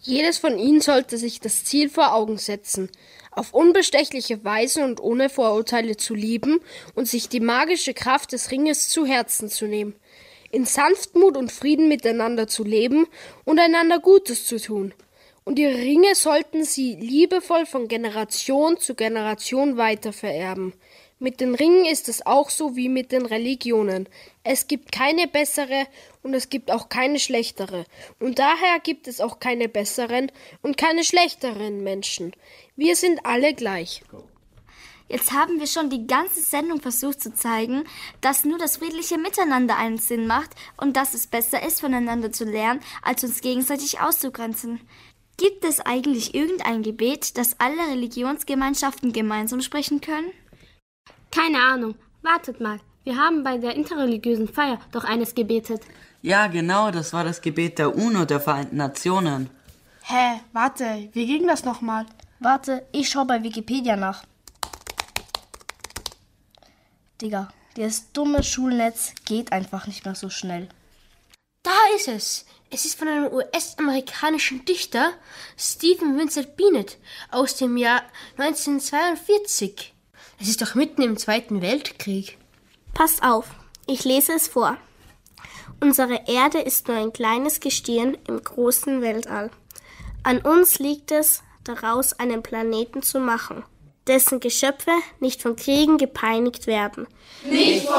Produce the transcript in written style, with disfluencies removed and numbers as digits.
Jedes von ihnen sollte sich das Ziel vor Augen setzen, auf unbestechliche Weise und ohne Vorurteile zu lieben und sich die magische Kraft des Ringes zu Herzen zu nehmen, in Sanftmut und Frieden miteinander zu leben und einander Gutes zu tun. Und ihre Ringe sollten sie liebevoll von Generation zu Generation weitervererben. Mit den Ringen ist es auch so wie mit den Religionen. Es gibt keine bessere und es gibt auch keine schlechtere. Und daher gibt es auch keine besseren und keine schlechteren Menschen. Wir sind alle gleich. Jetzt haben wir schon die ganze Sendung versucht zu zeigen, dass nur das friedliche Miteinander einen Sinn macht und dass es besser ist, voneinander zu lernen, als uns gegenseitig auszugrenzen. Gibt es eigentlich irgendein Gebet, das alle Religionsgemeinschaften gemeinsam sprechen können? Keine Ahnung. Wartet mal. Wir haben bei der interreligiösen Feier doch eines gebetet. Ja, genau, das war das Gebet der UNO, der Vereinten Nationen. Hä, warte, wie ging das nochmal? Warte, ich schau bei Wikipedia nach. Digga, das dumme Schulnetz geht einfach nicht mehr so schnell. Da ist es. Es ist von einem US-amerikanischen Dichter, Stephen Vincent Benet, aus dem Jahr 1942. Es ist doch mitten im Zweiten Weltkrieg. Passt auf, ich lese es vor. Unsere Erde ist nur ein kleines Gestirn im großen Weltall. An uns liegt es, daraus einen Planeten zu machen, dessen Geschöpfe nicht von Kriegen gepeinigt werden. Nicht von